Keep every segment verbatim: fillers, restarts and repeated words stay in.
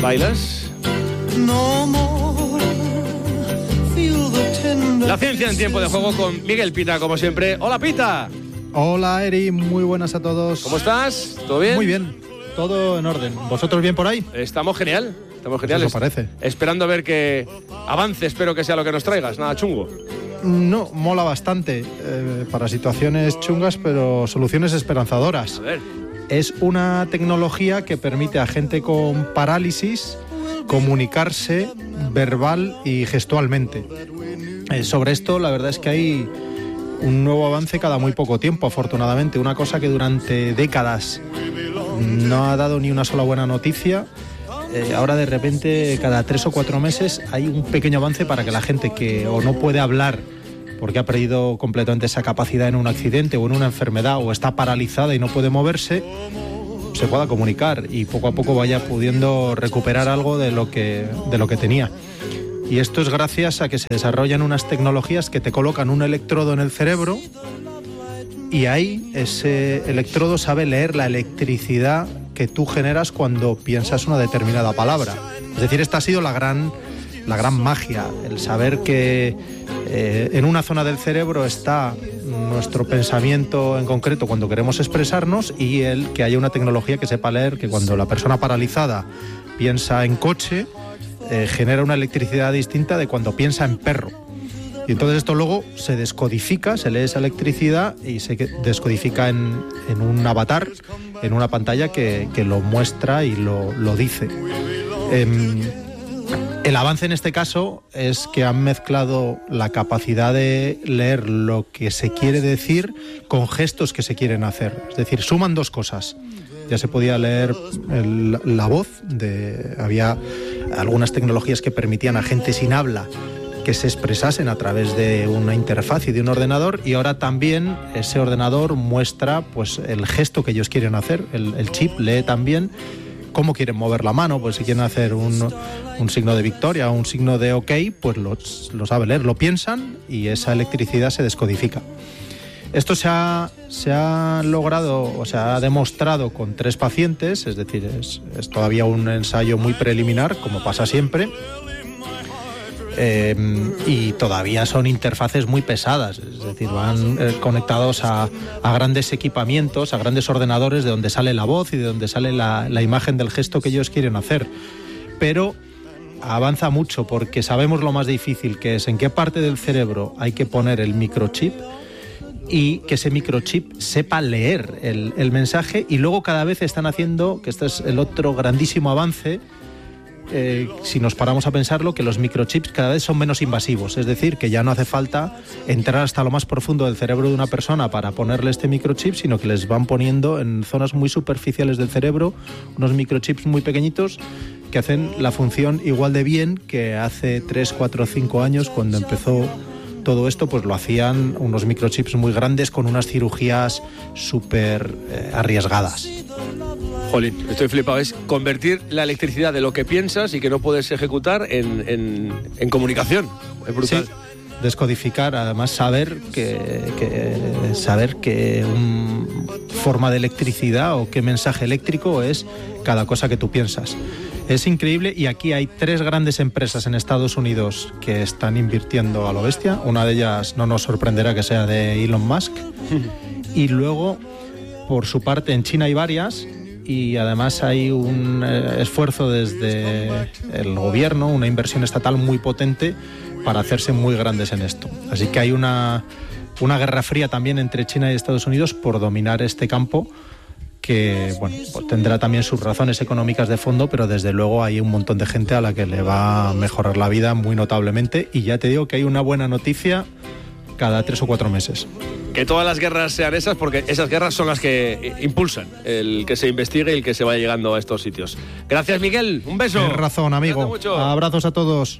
¿Bailas? La ciencia en tiempo de juego con Miguel Pita, como siempre. ¡Hola, Pita! Hola, Eri, muy buenas a todos. ¿Cómo estás? ¿Todo bien? Muy bien, todo en orden. ¿Vosotros bien por ahí? Estamos genial, estamos genial. Eso parece. Esperando a ver que avance, espero que sea lo que nos traigas, nada chungo. No, mola bastante, eh, para situaciones chungas, pero soluciones esperanzadoras. A ver. Es una tecnología que permite a gente con parálisis comunicarse verbal y gestualmente. Eh, sobre esto, la verdad es que hay un nuevo avance cada muy poco tiempo, afortunadamente. Una cosa que durante décadas no ha dado ni una sola buena noticia. Eh, ahora de repente, cada tres o cuatro meses, hay un pequeño avance para que la gente que o no puede hablar porque ha perdido completamente esa capacidad en un accidente o en una enfermedad, o está paralizada y no puede moverse, se pueda comunicar y poco a poco vaya pudiendo recuperar algo de lo que, de lo que tenía. Y esto es gracias a que se desarrollan unas tecnologías que te colocan un electrodo en el cerebro y ahí ese electrodo sabe leer la electricidad que tú generas cuando piensas una determinada palabra. Es decir, esta ha sido la gran, la gran magia, el saber que eh, en una zona del cerebro está nuestro pensamiento en concreto cuando queremos expresarnos, y el que haya una tecnología que sepa leer que cuando la persona paralizada piensa en coche, eh, genera una electricidad distinta de cuando piensa en perro. Y entonces esto luego se descodifica, se lee esa electricidad y se descodifica en, en un avatar, en una pantalla que, que lo muestra y lo, lo dice. Eh, el avance en este caso es que han mezclado la capacidad de leer lo que se quiere decir con gestos que se quieren hacer. Es decir, suman dos cosas. Ya se podía leer el, la voz, de, había algunas tecnologías que permitían a gente sin habla que se expresasen a través de una interfaz y de un ordenador, y ahora también ese ordenador muestra pues el gesto que ellos quieren hacer. El, el chip lee también cómo quieren mover la mano, pues si quieren hacer un, un signo de victoria o un signo de ok, pues lo, lo sabe leer, lo piensan y esa electricidad se descodifica. Esto se ha, se ha logrado, o se ha demostrado con tres pacientes, es decir, es, es todavía un ensayo muy preliminar, como pasa siempre. Eh, y todavía son interfaces muy pesadas, es decir, van eh, conectados a, a grandes equipamientos, a grandes ordenadores de donde sale la voz y de donde sale la, la imagen del gesto que ellos quieren hacer. Pero avanza mucho porque sabemos lo más difícil que es, en qué parte del cerebro hay que poner el microchip y que ese microchip sepa leer el, el mensaje, y luego cada vez están haciendo, que este es el otro grandísimo avance, Eh, si nos paramos a pensarlo, que los microchips cada vez son menos invasivos, es decir, que ya no hace falta entrar hasta lo más profundo del cerebro de una persona para ponerle este microchip, sino que les van poniendo en zonas muy superficiales del cerebro unos microchips muy pequeñitos que hacen la función igual de bien que hace tres, cuatro, cinco años cuando empezó todo esto, pues lo hacían unos microchips muy grandes con unas cirugías súper eh, arriesgadas. Jolín, estoy flipado. Es convertir la electricidad de lo que piensas y que no puedes ejecutar en, en, en comunicación. Es brutal. Sí, descodificar, además saber que, que saber qué um, forma de electricidad o qué mensaje eléctrico es cada cosa que tú piensas. Es increíble, y aquí hay tres grandes empresas en Estados Unidos que están invirtiendo a lo bestia. Una de ellas no nos sorprenderá que sea de Elon Musk. Y luego, por su parte, en China hay varias. Y además hay un eh, esfuerzo desde el gobierno, una inversión estatal muy potente para hacerse muy grandes en esto. Así que hay una, una guerra fría también entre China y Estados Unidos por dominar este campo, que bueno, pues tendrá también sus razones económicas de fondo, pero desde luego hay un montón de gente a la que le va a mejorar la vida muy notablemente. Y ya te digo que hay una buena noticia cada tres o cuatro meses. Que todas las guerras sean esas, porque esas guerras son las que impulsan el que se investigue y el que se vaya llegando a estos sitios. Gracias, Miguel. Un beso. Tienes razón, amigo. Abrazos a todos.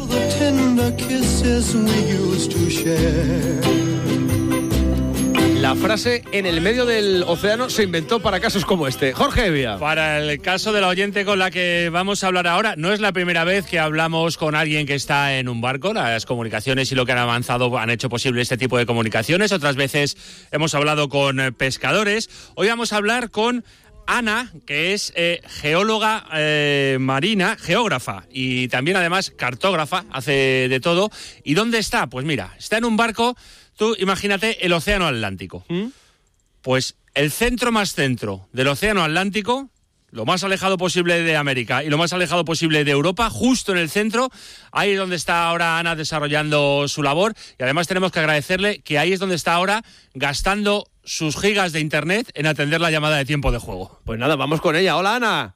La frase "en el medio del océano" se inventó para casos como este. Jorge Evia. Para el caso de la oyente con la que vamos a hablar ahora, no es la primera vez que hablamos con alguien que está en un barco. Las comunicaciones y lo que han avanzado han hecho posible este tipo de comunicaciones. Otras veces hemos hablado con pescadores. Hoy vamos a hablar con Ana, que es eh, geóloga eh, marina, geógrafa y también además cartógrafa, hace de todo. ¿Y dónde está? Pues mira, está en un barco, tú imagínate el Océano Atlántico. ¿Mm? Pues el centro más centro del Océano Atlántico, lo más alejado posible de América y lo más alejado posible de Europa, justo en el centro, ahí es donde está ahora Ana desarrollando su labor, y además tenemos que agradecerle que ahí es donde está ahora gastando sus gigas de internet en atender la llamada de tiempo de juego. Pues nada, vamos con ella. Hola, Ana.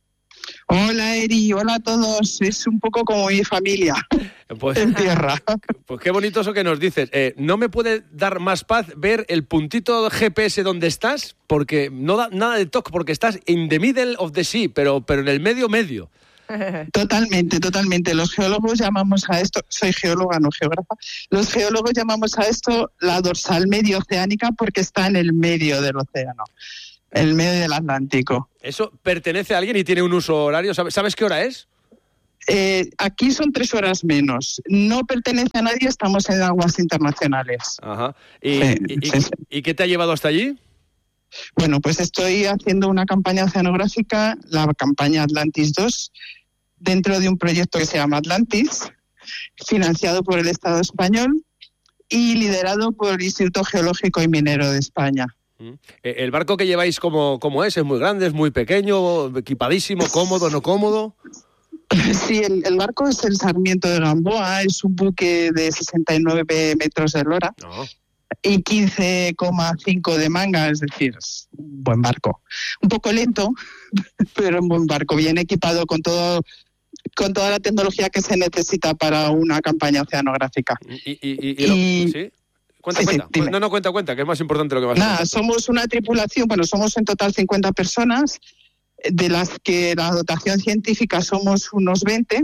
Hola, Eri, hola a todos. Es un poco como mi familia pues, en tierra. Pues qué bonito eso que nos dices. Eh, ¿No me puede dar más paz ver el puntito G P S donde estás? Porque no da nada de toque, porque estás in the middle of the sea, pero, pero en el medio medio. Totalmente, totalmente. Los geólogos llamamos a esto, soy geóloga, no geógrafa, los geólogos llamamos a esto la dorsal medio oceánica porque está en el medio del océano, en el medio del Atlántico. ¿Eso pertenece a alguien y tiene un uso horario? ¿Sabes, ¿sabes qué hora es? Eh, aquí son tres horas menos. No pertenece a nadie, estamos en aguas internacionales. Ajá. ¿Y, sí, y, sí, y, sí. ¿Y qué te ha llevado hasta allí? Bueno, pues estoy haciendo una campaña oceanográfica, la campaña Atlantis dos, dentro de un proyecto que se llama Atlantis, financiado por el Estado español y liderado por el Instituto Geológico y Minero de España. ¿El barco que lleváis cómo, cómo es? ¿Es muy grande, es muy pequeño, equipadísimo, cómodo, no cómodo? Sí, el, el barco es el Sarmiento de Gamboa, es un buque de sesenta y nueve metros de eslora no. y quince coma cinco de manga, es decir, es un buen barco. Un poco lento, pero un buen barco, bien equipado con todo... con toda la tecnología que se necesita para una campaña oceanográfica. ¿Y, y, y, y, lo, y... ¿sí? Cuenta, sí, cuenta. Sí, no, no, cuenta, cuenta, que es más importante lo que vas a Nada, somos una tripulación, bueno, somos en total cincuenta personas, de las que la dotación científica somos unos veinte,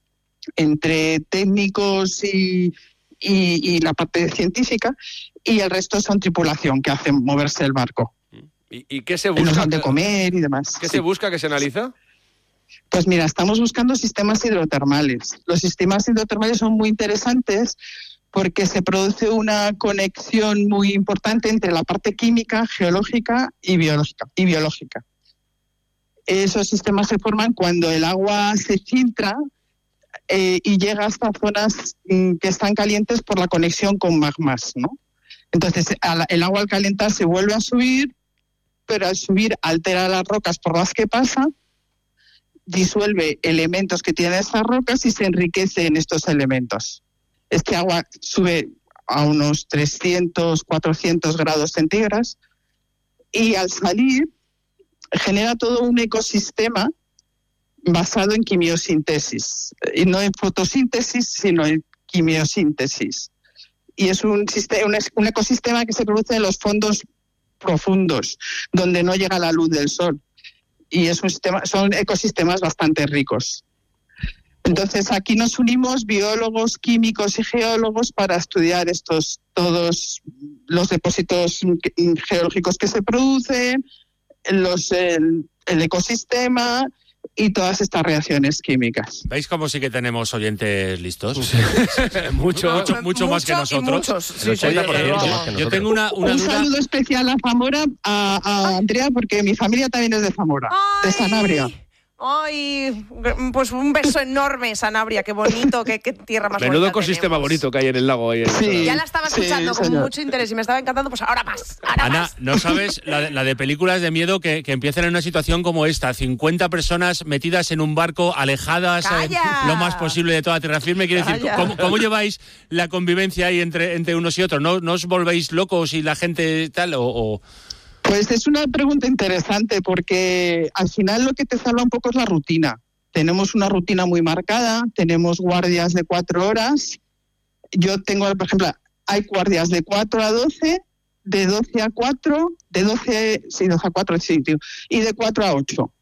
entre técnicos y, y, y la parte científica, y el resto son tripulación, que hacen moverse el barco. ¿Y, y qué se busca? Nos dan de comer y demás. ¿Qué sí. se busca, que se analiza? Pues mira, estamos buscando sistemas hidrotermales. Los sistemas hidrotermales son muy interesantes porque se produce una conexión muy importante entre la parte química, geológica y biológica. Y biológica. Esos sistemas se forman cuando el agua se filtra eh, y llega hasta zonas mm, que están calientes por la conexión con magmas, ¿no? Entonces, al, el agua al calentar se vuelve a subir, pero al subir altera las rocas por las que pasa, disuelve elementos que tienen esas rocas y se enriquece en estos elementos. Este agua sube a unos trescientos, cuatrocientos grados centígrados y al salir genera todo un ecosistema basado en quimiosíntesis. Y no en fotosíntesis, sino en quimiosíntesis. Y es un, sistema, un ecosistema que se produce en los fondos profundos, donde no llega la luz del sol. Y es un sistema, son ecosistemas bastante ricos. Entonces aquí nos unimos biólogos, químicos y geólogos para estudiar estos todos los depósitos geológicos que se producen, los, el, el ecosistema y todas estas reacciones químicas. ¿Veis cómo sí que tenemos oyentes listos? Sí. mucho, mucho, mucho más que nosotros. Sí, sí, Oye, eh, yo, yo tengo una, una Un duda. saludo especial a Zamora, a, a Andrea, porque mi familia también es de Zamora, ¡Ay! de Sanabria. Ay, pues un beso enorme, Sanabria, qué bonito, qué, qué tierra más Menudo bonita ecosistema tenemos. bonito que hay en el lago. Ahí en Sí. el... Ya la estaba escuchando Sí, con señor. mucho interés y me estaba encantando, pues ahora más, ahora Ana, más. no sabes la de, la de películas de miedo que, que empiezan en una situación como esta, cincuenta personas metidas en un barco, alejadas eh, ¡Calla! lo más posible de toda tierra firme. Quiero decir, ¡Calla! ¿cómo, cómo lleváis la convivencia ahí entre, entre unos y otros? ¿No, ¿No os volvéis locos y la gente tal? o, o... Pues es una pregunta interesante porque al final lo que te salva un poco es la rutina. Tenemos una rutina muy marcada, tenemos guardias de cuatro horas. Yo tengo, por ejemplo, hay guardias de cuatro a doce, de doce a cuatro, de doce, sí, doce a cuatro, sí, tío, y de cuatro a ocho.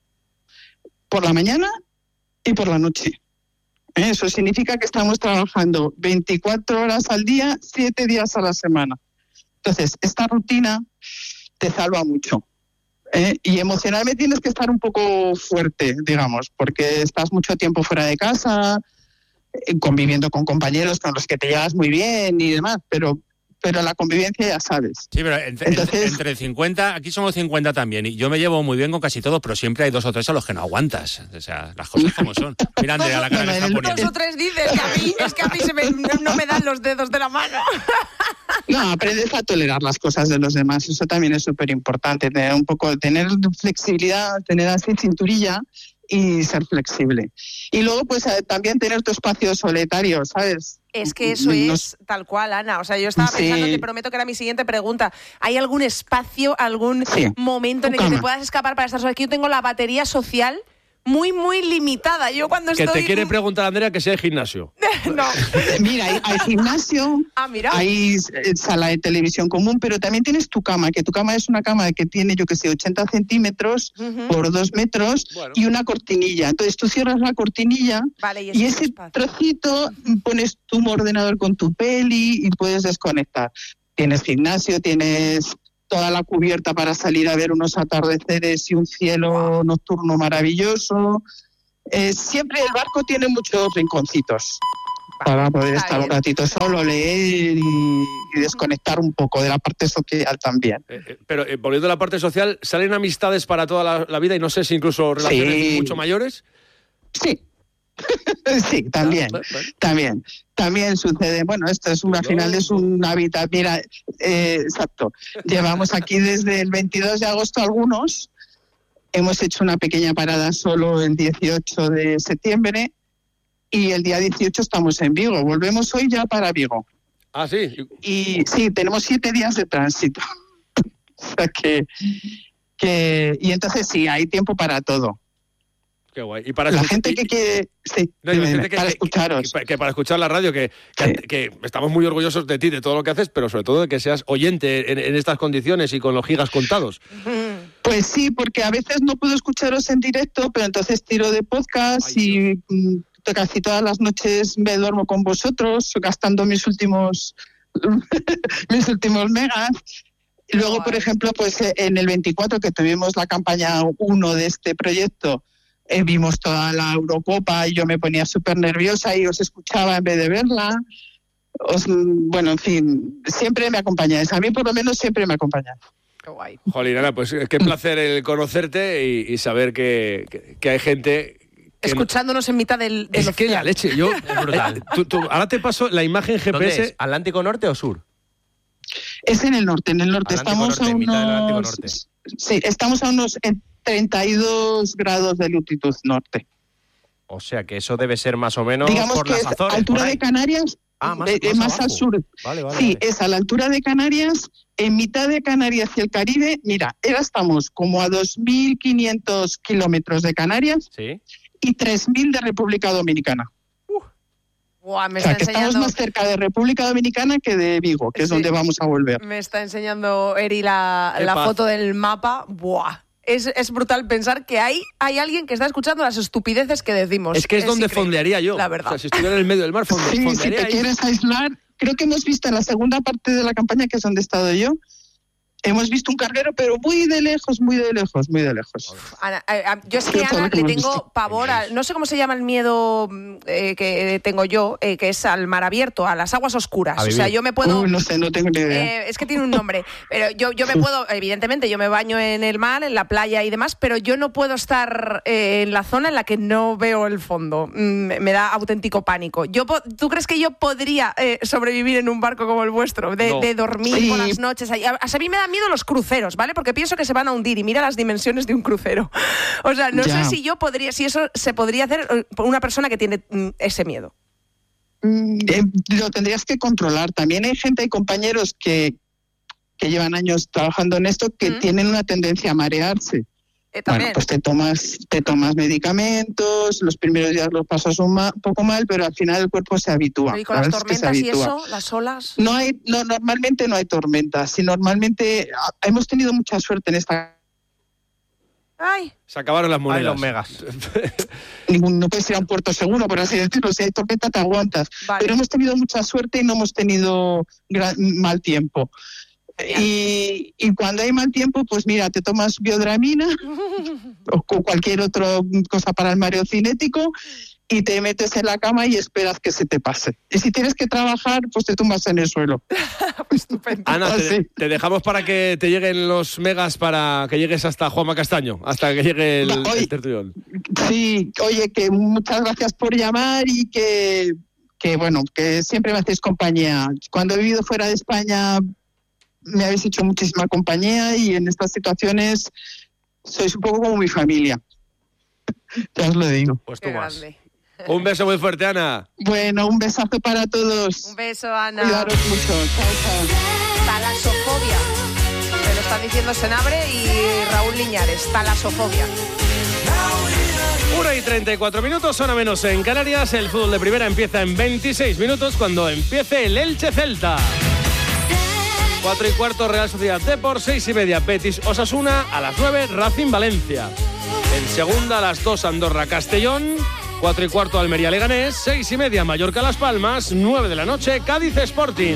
Por la mañana y por la noche. Eso significa que estamos trabajando veinticuatro horas al día, siete días a la semana. Entonces, esta rutina te salva mucho. ¿eh? Y emocionalmente tienes que estar un poco fuerte, digamos, porque estás mucho tiempo fuera de casa, eh, conviviendo con compañeros con los que te llevas muy bien y demás, pero pero la convivencia ya sabes. Sí, pero entre, Entonces, entre cincuenta, aquí somos cincuenta también, y yo me llevo muy bien con casi todos, pero siempre hay dos o tres a los que no aguantas. O sea, las cosas como son. Mira, Andrea, la cara no, que está poniendo. Dos o tres dices que a mí, es que a mí se me, no, no me dan los dedos de la mano. No, aprendes a tolerar las cosas de los demás, eso también es súper importante, tener un poco, tener flexibilidad, tener así cinturilla y ser flexible. Y luego, pues también tener tu espacio solitario, ¿sabes? Es que eso no, es tal cual, Ana. O sea, yo estaba pensando, sí. te prometo que era mi siguiente pregunta. ¿Hay algún espacio, algún sí. momento en el que te puedas escapar para estar sola? Aquí yo tengo la batería social muy, muy limitada. Yo cuando que estoy... Que te quiere preguntar, Andrea, que sea el gimnasio. No. Mira, hay, hay gimnasio, ah, mira. hay sala de televisión común, pero también tienes tu cama, que tu cama es una cama que tiene, yo que sé, ochenta centímetros uh-huh. por dos metros bueno. y una cortinilla. Entonces tú cierras la cortinilla vale, y, y ese espacio. Trocito pones tu ordenador con tu peli y puedes desconectar. Tienes gimnasio, tienes toda la cubierta para salir a ver unos atardeceres y un cielo wow. nocturno maravilloso. Eh, siempre el barco tiene muchos rinconcitos para poder Está estar bien. un ratito solo, leer y, y desconectar un poco de la parte social también. Eh, eh, pero eh, volviendo a la parte social, ¿salen amistades para toda la, la vida y no sé si incluso relaciones sí. mucho mayores? Sí. Sí, también, ah, bueno. también, también sucede. Bueno, esto es una, al final es un hábitat. Mira, eh, exacto. Llevamos aquí desde el veintidós de agosto algunos. Hemos hecho una pequeña parada solo el dieciocho de septiembre y el día dieciocho estamos en Vigo. Volvemos hoy ya para Vigo. Ah, sí. Y sí, tenemos siete días de tránsito. O sea que, que, y entonces sí, hay tiempo para todo. Qué guay. Y para la escuchar, gente que quiere sí, no, dime, dime, que, para que, escucharos que, que para escuchar la radio que, que, sí. que estamos muy orgullosos de ti, de todo lo que haces, pero sobre todo de que seas oyente en, en estas condiciones y con los gigas contados. Pues sí, porque a veces no puedo escucharos en directo, pero entonces tiro de podcast Ay, y mm, casi todas las noches me duermo con vosotros gastando mis últimos mis últimos megas. Y luego, por ejemplo, pues en el veinticuatro que tuvimos la campaña uno de este proyecto, Eh, vimos toda la Eurocopa y yo me ponía súper nerviosa y os escuchaba en vez de verla. Os, bueno, en fin, siempre me acompañáis. A mí, por lo menos, siempre me acompañáis. Qué guay. Jolín, Ana, pues qué placer el conocerte y, y saber que, que, que hay gente... Que escuchándonos no... en mitad del, del es que la leche, yo... Es brutal. Eh, tú, tú, ahora te paso la imagen G P S... ¿Dónde es? ¿Atlántico Norte o Sur? Es en el norte, en el norte. Atlántico estamos norte, a mitad del Atlántico unos... Norte. Sí, estamos a unos... treinta y dos grados de latitud norte. O sea que eso debe ser más o menos Digamos por que las es Azores. altura de Canarias, ah, más, de, más, más al sur. Vale, vale, sí, vale. es a la altura de Canarias, en mitad de Canarias y el Caribe. Mira, ahora estamos como a dos mil quinientos kilómetros de Canarias ¿Sí? y tres mil de República Dominicana. Buah, me o sea, está que enseñando... estamos más cerca de República Dominicana que de Vigo, que sí. es donde vamos a volver. Me está enseñando Eri la, la foto del mapa. Buah. Es, es brutal pensar que hay, hay alguien que está escuchando las estupideces que decimos. Es que es, es donde increíble. fondearía yo. La verdad. O sea, si estuviera en el medio del mar, fonde, sí, fondearía. Si te ahí. quieres aislar, creo que hemos visto en la segunda parte de la campaña, que es donde he estado yo, hemos visto un carguero, pero muy de lejos, muy de lejos, muy de lejos. Ana, a, a, yo es que a Ana le tengo pavor, a, no sé cómo se llama el miedo eh, que tengo yo, eh, que es al mar abierto, a las aguas oscuras. O sea, yo me puedo... Uh, no sé, no tengo ni idea. Eh, es que tiene un nombre. Pero yo, yo me puedo, evidentemente, yo me baño en el mar, en la playa y demás, pero yo no puedo estar eh, en la zona en la que no veo el fondo. Mm, me da auténtico pánico. Yo, ¿Tú crees que yo podría eh, sobrevivir en un barco como el vuestro? De, no. de dormir sí. por las noches. A, a mí me da miedo los cruceros, ¿vale? Porque pienso que se van a hundir y mira las dimensiones de un crucero. O sea, no ya. sé si yo podría, si eso se podría hacer por una persona que tiene mm, ese miedo. Mm, eh, lo tendrías que controlar. También hay gente, hay compañeros que, que llevan años trabajando en esto que mm. tienen una tendencia a marearse. Eh, bueno, pues te tomas, te tomas medicamentos, los primeros días los pasas un, ma- un poco mal, pero al final el cuerpo se habitúa. ¿Y con las tormentas y eso, las olas? No hay, no, normalmente no hay tormentas. Y normalmente hemos tenido mucha suerte en esta. Ay. Se acabaron las monedas. Ay, los megas. Ningún, no puedes ir a un puerto seguro, por así decirlo. Si hay tormenta te aguantas. Vale. Pero hemos tenido mucha suerte y no hemos tenido gran, mal tiempo. Y, y cuando hay mal tiempo, pues mira, te tomas biodramina o cualquier otra cosa para el mareo cinético y te metes en la cama y esperas que se te pase. Y si tienes que trabajar, pues te tumbas en el suelo. Estupendo. Ana, te, Sí. te dejamos para que te lleguen los megas para que llegues hasta Juanma Castaño, hasta que llegue el, Va, oye, el tertulión. Sí, oye, que muchas gracias por llamar y que, que, bueno, que siempre me hacéis compañía. Cuando he vivido fuera de España me habéis hecho muchísima compañía y en estas situaciones sois un poco como mi familia. Ya os lo digo. Pues Qué tú más. grande. Un beso muy fuerte, Ana. Bueno, un besazo para todos. Un beso, Ana. Cuidaros mucho. Chao, chao. Talasofobia. Me lo están diciendo Senabre y Raúl Liñares. Talasofobia. una y treinta y cuatro minutos, zona menos en Canarias. El fútbol de primera empieza en veintiséis minutos cuando empiece el Elche Celta. cuatro y cuarto Real Sociedad Depor, seis y media Betis Osasuna, a las nueve Racing Valencia. En segunda a las dos Andorra Castellón, cuatro y cuarto Almería Leganés, seis y media Mallorca Las Palmas, nueve de la noche Cádiz Sporting.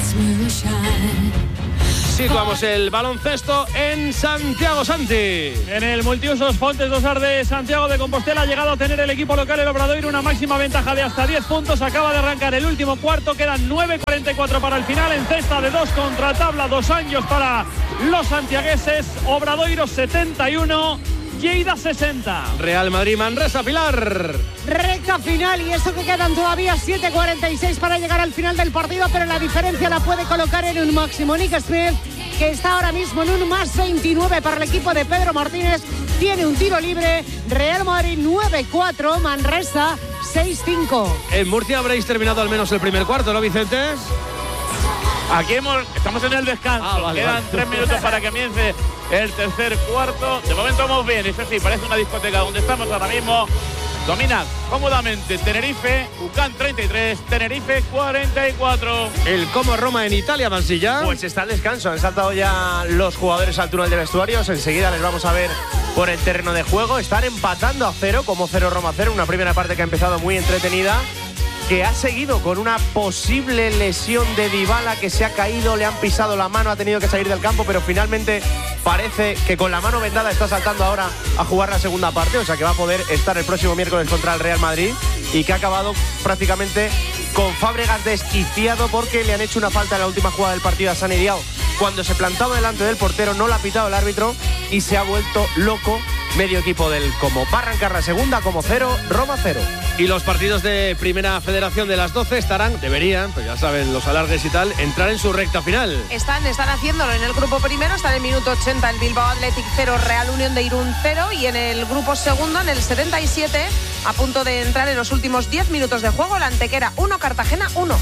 Situamos el baloncesto en Santiago Santi. En el multiusos Fontes Dosar de Santiago de Compostela ha llegado a tener el equipo local el Obradoiro una máxima ventaja de hasta diez puntos. Acaba de arrancar el último cuarto, quedan nueve cuarenta y cuatro para el final. En cesta de dos contra tabla, dos años para los santiagueses. Obradoiro setenta y uno, Lleida sesenta. Real Madrid Manresa, Pilar. Recta final y eso que quedan todavía siete cuarenta y seis para llegar al final del partido, pero la diferencia la puede colocar en un máximo. Nick Smith, que está ahora mismo en un más veintinueve para el equipo de Pedro Martínez, tiene un tiro libre. Real Madrid nueve cuatro, Manresa seis cinco. En Murcia habréis terminado al menos el primer cuarto, ¿no, Vicente? Aquí hemos, estamos en el descanso. Ah, vale, Quedan vale. tres minutos para que comience el tercer cuarto. De momento vamos bien. Eso sí, parece una discoteca donde estamos ahora mismo. Domina cómodamente Tenerife, UCAN treinta y tres, Tenerife cuarenta y cuatro. El Como Roma en Italia, Mansilla. Pues está el descanso, han saltado ya los jugadores al túnel de vestuarios, enseguida les vamos a ver por el terreno de juego. Están empatando a cero, como cero Roma cero, una primera parte que ha empezado muy entretenida, que ha seguido con una posible lesión de Dybala, que se ha caído, le han pisado la mano, ha tenido que salir del campo, pero finalmente parece que con la mano vendada está saltando ahora a jugar la segunda parte, o sea que va a poder estar el próximo miércoles contra el Real Madrid, y que ha acabado prácticamente con Fábregas desquiciado porque le han hecho una falta en la última jugada del partido a Sani Diao. Cuando se plantaba delante del portero no la ha pitado el árbitro y se ha vuelto loco medio equipo del Como. Va a arrancar la segunda como cero, Roma cero. Y los partidos de Primera Federación de las doce estarán, deberían, pues ya saben, los alargues y tal, entrar en su recta final. Están, están haciéndolo en el grupo primero, está en el minuto ochenta el Bilbao Athletic cero, Real Unión de Irún cero, y en el grupo segundo, en el setenta y siete, a punto de entrar en los últimos diez minutos de juego, la Antequera uno, Cartagena uno.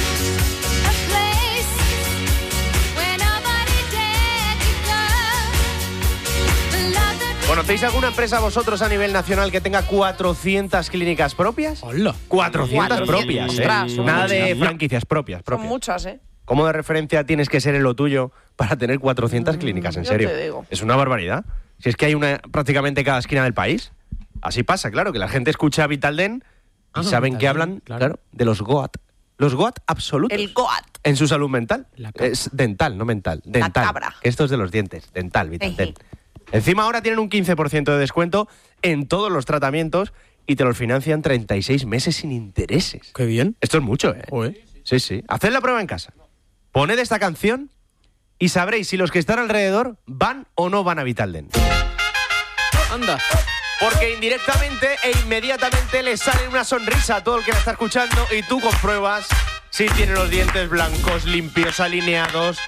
¿Conocéis alguna empresa vosotros a nivel nacional que tenga cuatrocientas clínicas propias? ¡Hola! cuatrocientas Cuatrocientas, propias, ¿eh? ostras, son Nada de muchas. franquicias propias, Son propias. muchas, ¿eh? ¿Cómo de referencia tienes que ser en lo tuyo para tener cuatrocientas clínicas? En yo serio. te digo. Es una barbaridad. Si es que hay una prácticamente cada esquina del país. Así pasa, claro, que la gente escucha Vitalden y Ah, saben que Vitalden, hablan, claro. claro. de los G O A T. Los G O A T absolutos. El Goat. En su salud mental. La cabra. Es dental, no mental. Dental. cabra. Que esto es de los dientes. Dental, Vitalden. Ejí. Encima ahora tienen un quince por ciento de descuento en todos los tratamientos y te los financian treinta y seis meses sin intereses. ¡Qué bien! Esto es mucho, ¿eh? Joder. Sí, sí. Haced la prueba en casa. Poned esta canción y sabréis si los que están alrededor van o no van a Vitalden. Anda. Porque indirectamente e inmediatamente le sale una sonrisa a todo el que la está escuchando y tú compruebas si tiene los dientes blancos, limpios, alineados,